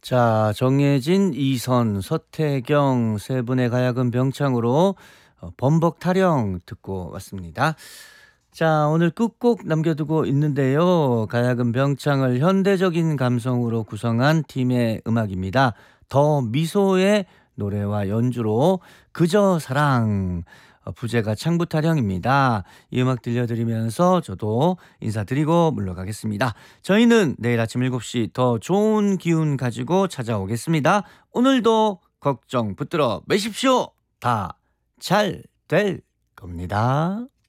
자, 정혜진, 이선, 서태경 세 분의 가야금 병창으로 범벅 타령 듣고 왔습니다. 자, 오늘 끝곡 남겨두고 있는데요. 가야금 병창을 현대적인 감성으로 구성한 팀의 음악입니다. 더 미소의 노래와 연주로 그저 사랑, 부제가 창부타령입니다. 이 음악 들려드리면서 저도 인사드리고 물러가겠습니다. 저희는 내일 아침 7시 더 좋은 기운 가지고 찾아오겠습니다. 오늘도 걱정 붙들어 매십시오. 다 잘 될 겁니다.